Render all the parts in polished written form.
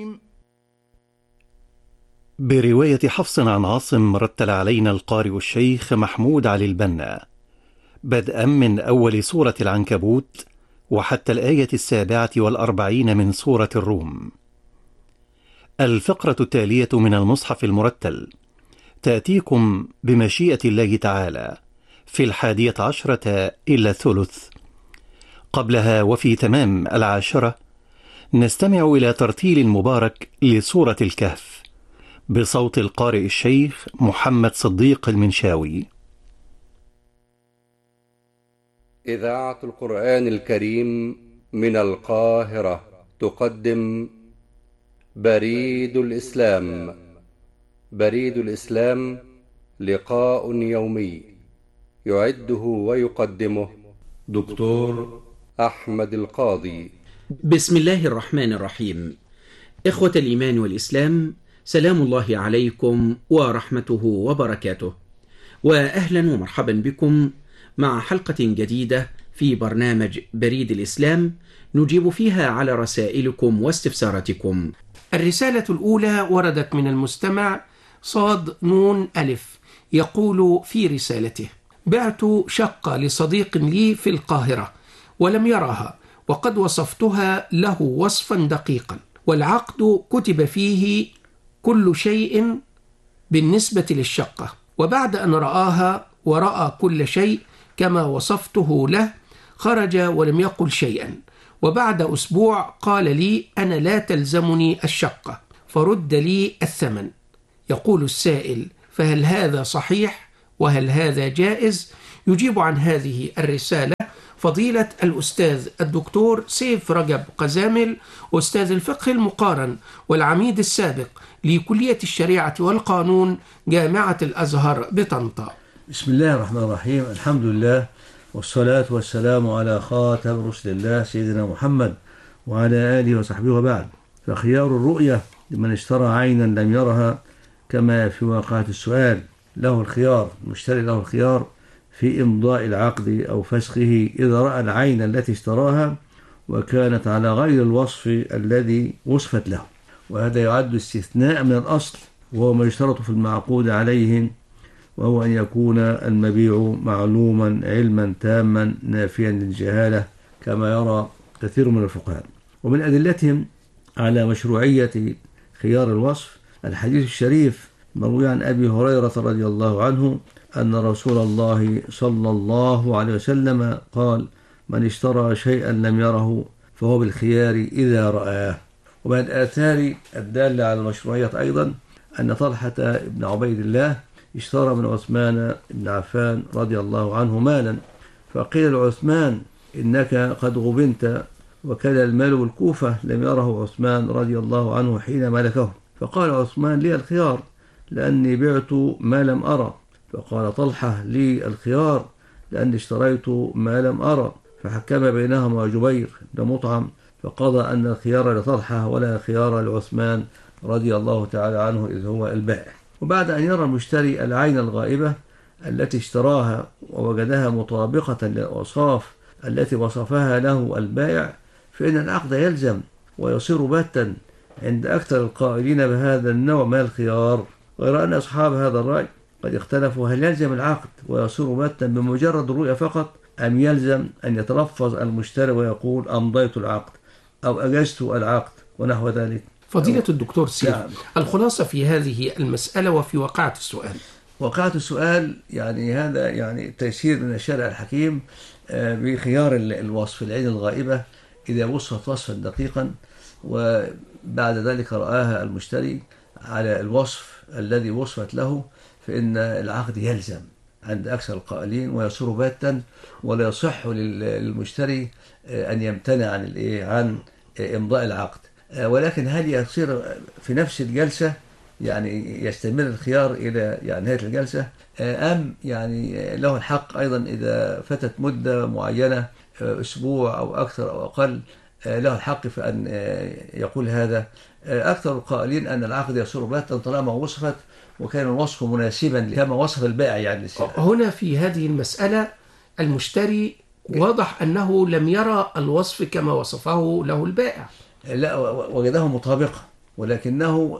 برواية حفص عن عاصم رتل علينا القارئ الشيخ محمود علي البنا بدءا من أول سورة العنكبوت وحتى الآية 47 من سورة الروم. الفقرة التالية من المصحف المرتل تأتيكم بمشيئة الله تعالى في 11 إلا الثلث. قبلها وفي تمام 10 نستمع إلى ترتيل مبارك لسورة الكهف بصوت القارئ الشيخ محمد صديق المنشاوي. إذاعة القرآن الكريم من القاهرة تقدم بريد الإسلام. بريد الإسلام لقاء يومي يعده ويقدمه دكتور أحمد القاضي. بسم الله الرحمن الرحيم. إخوة الإيمان والإسلام، سلام الله عليكم ورحمته وبركاته، وأهلا ومرحبا بكم مع حلقة جديدة في برنامج بريد الإسلام نجيب فيها على رسائلكم واستفساراتكم. الرسالة الأولى وردت من المستمع صاد نون ألف، يقول في رسالته: بعت شقة لصديق لي في القاهرة ولم يرها، وقد وصفتها له وصفا دقيقا، والعقد كتب فيه كل شيء بالنسبة للشقة، وبعد أن رآها ورأى كل شيء كما وصفته له خرج ولم يقل شيئا، وبعد أسبوع قال لي: أنا لا تلزمني الشقة فرد لي الثمن. يقول السائل: فهل هذا صحيح وهل هذا جائز؟ يجيب عن هذه الرسالة فضيلة الأستاذ الدكتور سيف رجب قزامل، أستاذ الفقه المقارن والعميد السابق لكلية الشريعة والقانون جامعة الأزهر بطنطا. بسم الله الرحمن الرحيم. الحمد لله والصلاة والسلام على خاتم رسل الله سيدنا محمد وعلى آله وصحبه، وبعد. فخيار الرؤية لمن اشترى عينا لم يرها، كما في واقعة السؤال له الخيار، المشتري له الخيار في إمضاء العقد أو فسخه إذا رأى العين التي اشتراها وكانت على غير الوصف الذي وصفت له، وهذا يعد استثناء من الأصل، وهو ما يشترط في المعقود عليه، وهو أن يكون المبيع معلوما علما تاما نافيا للجهالة، كما يرى كثير من الفقهاء. ومن أدلتهم على مشروعية خيار الوصف الحديث الشريف مروي عن أبي هريرة رضي الله عنه أن رسول الله صلى الله عليه وسلم قال: من اشترى شيئا لم يره فهو بالخيار إذا رآه. ومن الآثار الدالة على المشروعية أيضا أن طلحة بن عبيد الله اشترى من عثمان بن عفان رضي الله عنه مالا، فقيل لعثمان: إنك قد غبنت، وكان المال بالكوفة، لم يره عثمان رضي الله عنه حين ملكه، فقال عثمان: لي الخيار لأني بعت ما لم أرى. فقال طلحة: لي الخيار لأني اشتريت ما لم أرى. فحكم بينهما جبير بن مطعم فقضى أن الخيار لطلحة ولا خيار لعثمان رضي الله تعالى عنه إذ هو البائع. وبعد أن يرى المشتري العين الغائبة التي اشتراها ووجدها مطابقة للأوصاف التي وصفها له البائع، فإن العقد يلزم ويصير باتا عند أكثر القائلين بهذا النوع من الخيار، غير أن أصحاب هذا الرأي قد اختلفوا هل يلزم العقد ويصير باتا بمجرد الرؤية فقط، أم يلزم أن يتلفظ المشتري ويقول أمضيت العقد أو أجزت العقد ونحو ذلك. فضيلة الدكتور سيف، الخلاصة في هذه المسألة وفي واقعة السؤال. واقعة السؤال يعني هذا يعني تيسير من الشارع الحكيم بخيار الوصف العين الغائبة إذا وصفت وصفا دقيقا، وبعد ذلك رآها المشتري على الوصف الذي وصفت له، فإن العقد يلزم عند أكثر القائلين ويصير باتا، ولا يصح للمشتري أن يمتنع عن إمضاء العقد. ولكن هل يصير في نفس الجلسة، يعني يستمر الخيار إلى نهاية الجلسة، أم يعني له الحق أيضا إذا فتت مدة معينة أسبوع أو أكثر أو أقل له الحق في أن يقول هذا؟ أكثر القائلين أن العقد يصير باتا طالما وصفت وكان الوصف مناسبا كما وصف البائع يعني للسلعة. هنا في هذه المسألة المشتري واضح أنه لم يرى الوصف كما وصفه له البائع. لا، وجده مطابقة ولكنه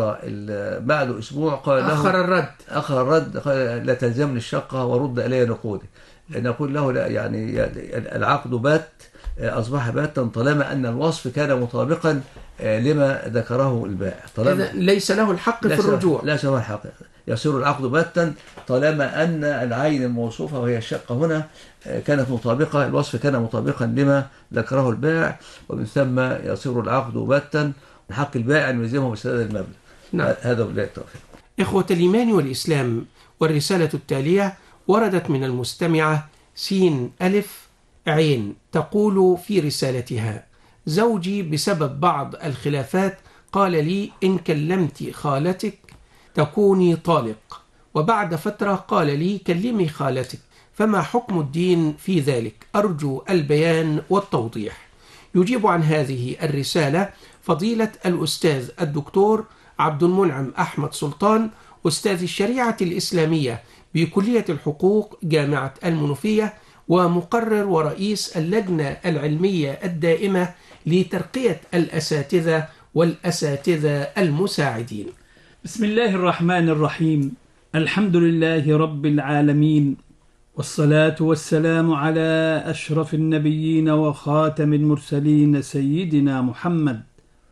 بعد أسبوع قال له أخر الرد، قال لا تلزمني الشقة ورد إلي نقودي. نقول له لا، يعني العقد بات، أصبح باتا طالما أن الوصف كان مطابقا لما ذكره البائع. طالما ليس له الحق في الرجوع، ليس له الحق، يصير العقد باتا طالما أن العين الموصوفة وهي الشقة هنا كانت مطابقة، الوصف كان مطابقا لما ذكره البائع، ومن ثم يصير العقد باتا، من حق البائع أن يلزمه بسداد المبلغ. نعم. هذا بالله التوفيق. إخوة الإيمان والإسلام، والرسالة التالية وردت من المستمعة سين ألف عين، تقول في رسالتها: زوجي بسبب بعض الخلافات قال لي إن كلمت خالتك تكوني طالق، وبعد فترة قال لي كلمي خالتك، فما حكم الدين في ذلك؟ أرجو البيان والتوضيح. يجيب عن هذه الرسالة فضيلة الأستاذ الدكتور عبد المنعم أحمد سلطان، أستاذ الشريعة الإسلامية بكلية الحقوق جامعة المنوفية، ومقرر ورئيس اللجنة العلمية الدائمة لترقية الأساتذة والأساتذة المساعدين. بسم الله الرحمن الرحيم. الحمد لله رب العالمين، والصلاة والسلام على أشرف النبيين وخاتم المرسلين سيدنا محمد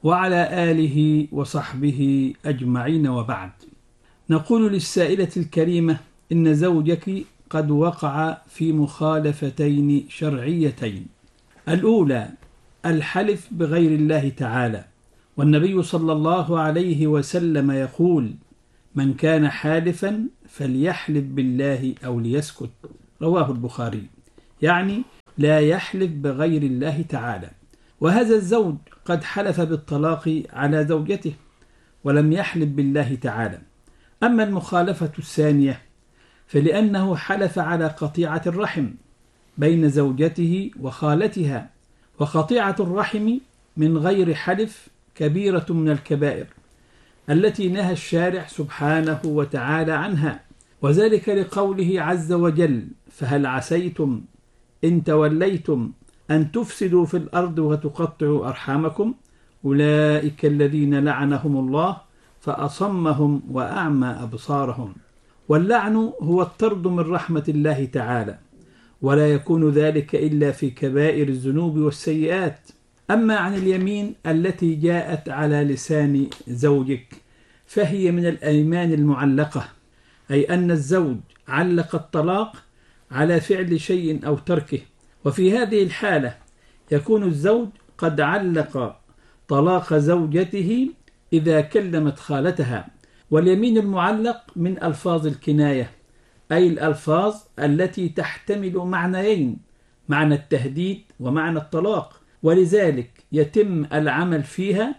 وعلى آله وصحبه أجمعين، وبعد. نقول للسائلة الكريمة: إن زوجك قد وقع في مخالفتين شرعيتين. الأولى الحلف بغير الله تعالى، والنبي صلى الله عليه وسلم يقول: من كان حالفا فليحلف بالله أو ليسكت، رواه البخاري، يعني لا يحلف بغير الله تعالى. وهذا الزوج قد حلف بالطلاق على زوجته ولم يحلف بالله تعالى. أما المخالفة الثانية فلأنه حلف على قطيعة الرحم بين زوجته وخالتها، وقطيعة الرحم من غير حلف كبيرة من الكبائر التي نهى الشارع سبحانه وتعالى عنها، وذلك لقوله عز وجل: فهل عسيتم إن توليتم أن تفسدوا في الأرض وتقطعوا أرحامكم، أولئك الذين لعنهم الله فأصمهم وأعمى أبصارهم. واللعن هو الطرد من رحمة الله تعالى، ولا يكون ذلك إلا في كبائر الذنوب والسيئات. أما عن اليمين التي جاءت على لسان زوجك فهي من الأيمان المعلقة، أي أن الزوج علق الطلاق على فعل شيء أو تركه، وفي هذه الحالة يكون الزوج قد علق طلاق زوجته إذا كلمت خالتها. واليمين المعلق من ألفاظ الكناية، أي الألفاظ التي تحتمل معنيين: معنى التهديد ومعنى الطلاق، ولذلك يتم العمل فيها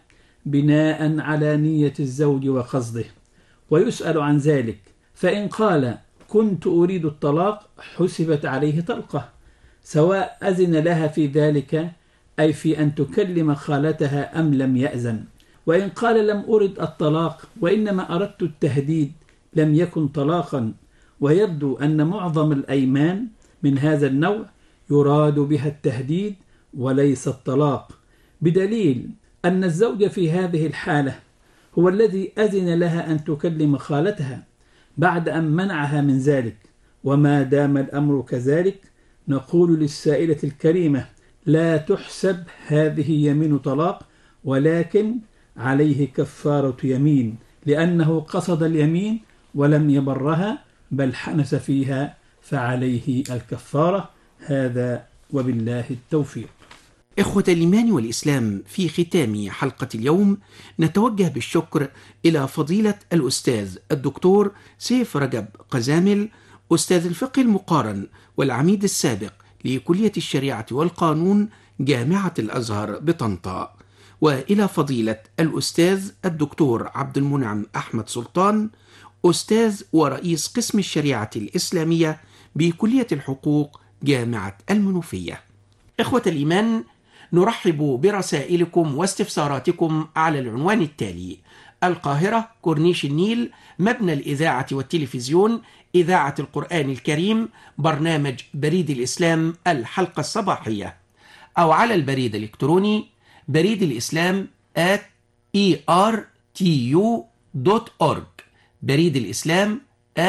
بناء على نية الزوج وقصده، ويسأل عن ذلك. فإن قال كنت أريد الطلاق حسبت عليه طلقة، سواء أذن لها في ذلك، أي في أن تكلم خالتها، أم لم يأذن. وإن قال لم أرد الطلاق وإنما أردت التهديد لم يكن طلاقا. ويبدو أن معظم الأيمان من هذا النوع يراد بها التهديد وليس الطلاق، بدليل أن الزوج في هذه الحالة هو الذي أذن لها أن تكلم خالتها بعد أن منعها من ذلك. وما دام الأمر كذلك نقول للسائلة الكريمة: لا تحسب هذه يمين طلاق، ولكن عليه كفارة يمين، لأنه قصد اليمين ولم يبرها بل حنس فيها، فعليه الكفارة. هذا وبالله التوفيق. إخوة الإيمان والإسلام، في ختام حلقة اليوم نتوجه بالشكر إلى فضيلة الأستاذ الدكتور سيف رجب قزامل، أستاذ الفقه المقارن والعميد السابق لكلية الشريعة والقانون جامعة الأزهر بطنطا، وإلى فضيلة الأستاذ الدكتور عبد المنعم أحمد سلطان، أستاذ ورئيس قسم الشريعة الإسلامية بكلية الحقوق جامعة المنوفية. إخوة الإيمان، نرحب برسائلكم واستفساراتكم على العنوان التالي: القاهرة، كورنيش النيل، مبنى الإذاعة والتلفزيون، إذاعة القرآن الكريم، برنامج بريد الإسلام الحلقة الصباحية، أو على البريد الإلكتروني بريد الإسلام ertu.org. بريد الإسلام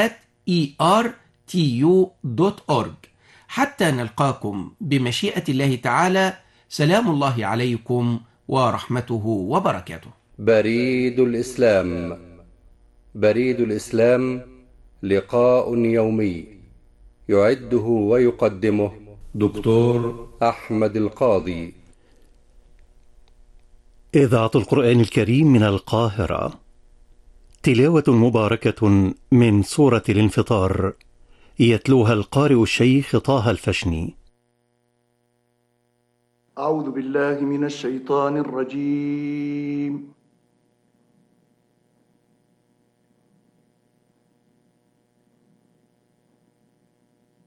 @ertu.org. حتى نلقاكم بمشيئة الله تعالى. سلام الله عليكم ورحمته وبركاته. بريد الإسلام. بريد الإسلام لقاء يومي يعده ويقدمه دكتور أحمد القاضي. إذاعة القرآن الكريم من القاهرة. تلاوة مباركة من سورة الانفطار، يتلوها القارئ الشيخ طه الفشني. أعوذ بالله من الشيطان الرجيم.